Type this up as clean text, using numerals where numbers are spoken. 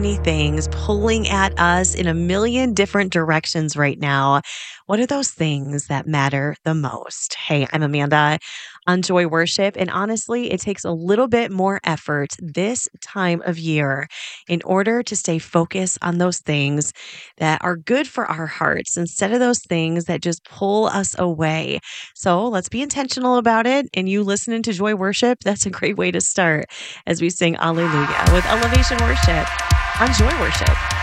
many things pulling at us in a million different directions right now. What are those things that matter the most? Hey, I'm Amanda on Joy Worship. And honestly, it takes a little bit more effort this time of year in order to stay focused on those things that are good for our hearts instead of those things that just pull us away. So let's be intentional about it. And you listening to Joy Worship, that's a great way to start as we sing Alleluia with Elevation Worship on Joy Worship.